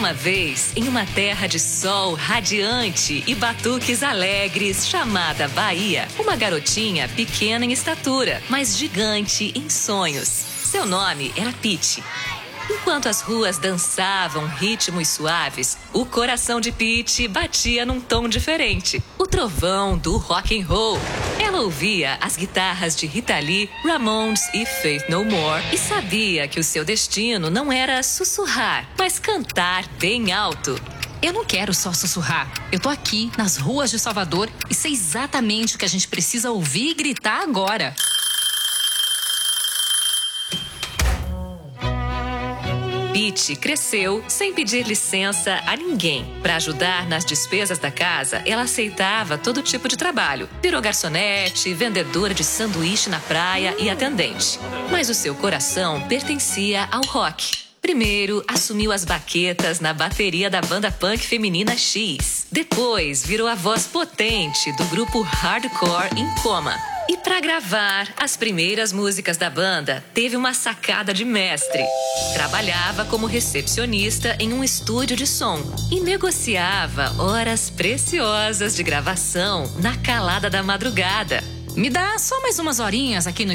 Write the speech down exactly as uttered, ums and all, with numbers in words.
uma vez, em uma terra de sol radiante e batuques alegres chamada Bahia, uma garotinha pequena em estatura, mas gigante em sonhos. Seu nome era Pitty. Enquanto as ruas dançavam ritmos suaves, o coração de Pitty batia num tom diferente, o trovão do rock and roll. Ela ouvia as guitarras de Rita Lee, Ramones e Faith No More e sabia que o seu destino não era sussurrar, mas cantar bem alto. Eu não quero só sussurrar. Eu tô aqui, nas ruas de Salvador, e sei exatamente o que a gente precisa ouvir e gritar agora. Pitty cresceu sem pedir licença a ninguém. Para ajudar nas despesas da casa, ela aceitava todo tipo de trabalho. Virou garçonete, vendedora de sanduíche na praia e atendente. Mas o seu coração pertencia ao rock. Primeiro, assumiu as baquetas na bateria da banda punk feminina X. Depois, virou a voz potente do grupo hardcore Em Coma. E para gravar as primeiras músicas da banda, teve uma sacada de mestre. Trabalhava como recepcionista em um estúdio de som e negociava horas preciosas de gravação na calada da madrugada. Me dá só mais umas horinhas aqui no